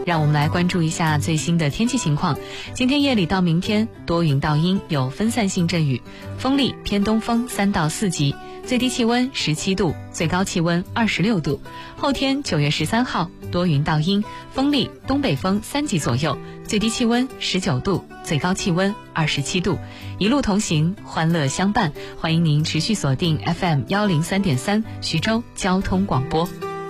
让我们来关注一下最新的天气情况。今天夜里到明天多云到阴，有分散性阵雨，风力偏东风3到4级，最低气温17度，最高气温26度。后天9月13号多云到阴，风力东北风3级左右，最低气温19度，最高气温27度。一路同行，欢乐相伴，欢迎您持续锁定 FM 103.3徐州交通广播。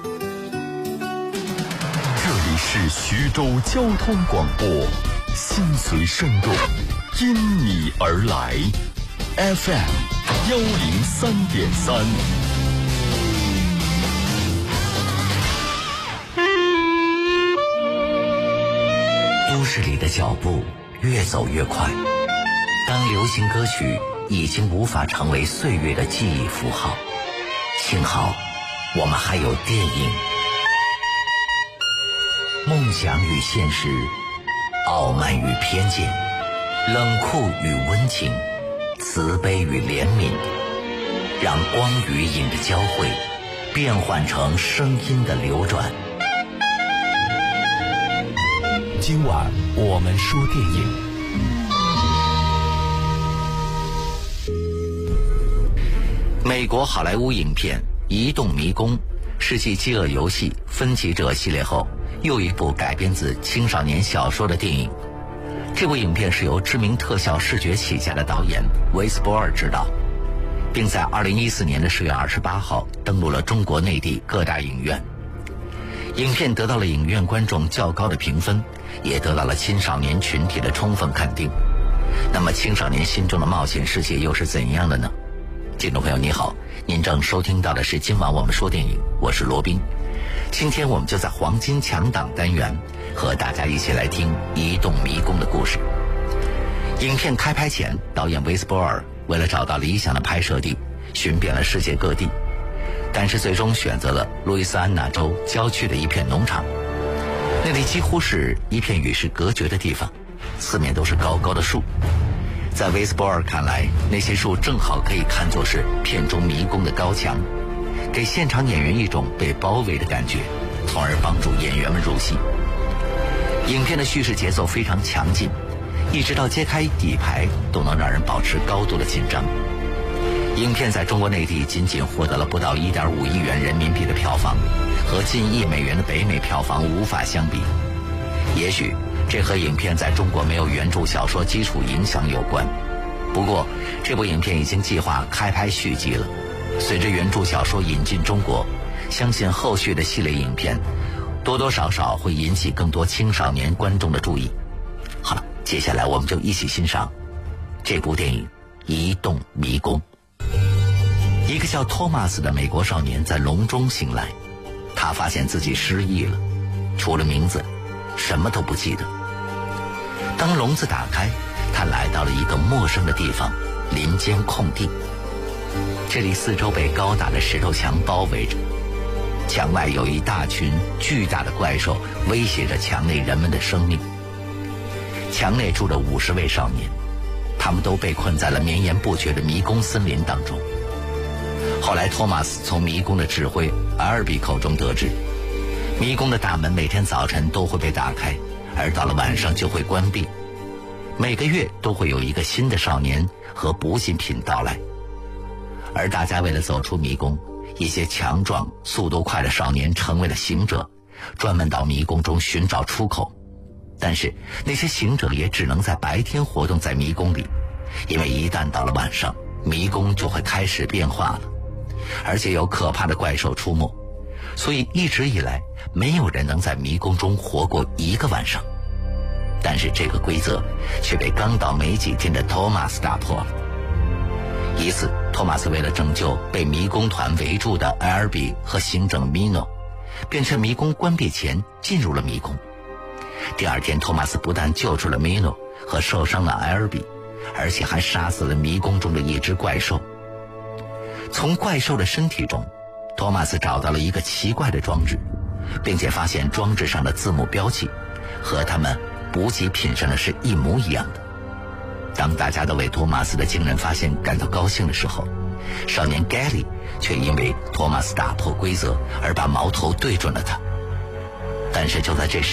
是徐州交通广播，心随声动，因你而来。FM 103.3。 都市里的脚步越走越快，当流行歌曲已经无法成为岁月的记忆符号，幸好我们还有电影。梦想与现实，傲慢与偏见，冷酷与温情，慈悲与怜悯，让光与影的交汇变换成声音的流转。 今晚我们说电影。美国好莱坞影片《移动迷宫》是继《饥饿游戏》《分歧者》系列后又一部改编自青少年小说的电影。这部影片是由知名特效视觉起家的导演维斯博尔执导，并在2014年的10月28号登陆了中国内地各大影院。影片得到了影院观众较高的评分，也得到了青少年群体的充分肯定。那么青少年心中的冒险世界又是怎样的呢？听众朋友你好，您正收听到的是今晚我们说电影，我是罗宾。今天我们就在黄金强档单元和大家一起来听《移动迷宫》的故事。影片开拍前，导演维斯博尔为了找到理想的拍摄地，寻遍了世界各地，但是最终选择了路易斯安那州郊区的一片农场。那里几乎是一片与世隔绝的地方，四面都是高高的树。在维斯博尔看来，那些树正好可以看作是片中迷宫的高墙，给现场演员一种被包围的感觉，从而帮助演员们入戏。影片的叙事节奏非常强劲，一直到揭开底牌都能让人保持高度的紧张。影片在中国内地仅仅获得了不到1.5亿元人民币的票房，和近1亿美元的北美票房无法相比。也许这和影片在中国没有原著小说基础影响有关，不过这部影片已经计划开拍续集了。随着原著小说引进中国，相信后续的系列影片多多少少会引起更多青少年观众的注意。好了，接下来我们就一起欣赏这部电影《移动迷宫》。一个叫托马斯的美国少年在笼中醒来，他发现自己失忆了，除了名字什么都不记得。当笼子打开，他来到了一个陌生的地方，林间空地。这里四周被高大的石头墙包围着，墙外有一大群巨大的怪兽威胁着墙内人们的生命。墙内住着50位少年，他们都被困在了绵延不绝的迷宫森林当中。后来托马斯从迷宫的指挥阿尔比口中得知，迷宫的大门每天早晨都会被打开，而到了晚上就会关闭。每个月都会有一个新的少年和补给品到来，而大家为了走出迷宫，一些强壮速度快的少年成为了行者，专门到迷宫中寻找出口。但是那些行者也只能在白天活动在迷宫里，因为一旦到了晚上，迷宫就会开始变化了，而且有可怕的怪兽出没，所以一直以来没有人能在迷宫中活过一个晚上。但是这个规则却被刚到没几天的托马斯打破了。一次，托马斯为了拯救被迷宫团围住的埃尔比和行政米诺，便趁迷宫关闭前进入了迷宫。第二天，托马斯不但救出了米诺和受伤的埃尔比，而且还杀死了迷宫中的一只怪兽。从怪兽的身体中，托马斯找到了一个奇怪的装置，并且发现装置上的字母标记和他们补给品上的是一模一样的。当大家都为托马斯的惊人发现感到高兴的时候，少年盖利却因为托马斯打破规则而把矛头对准了他。但是就在这时，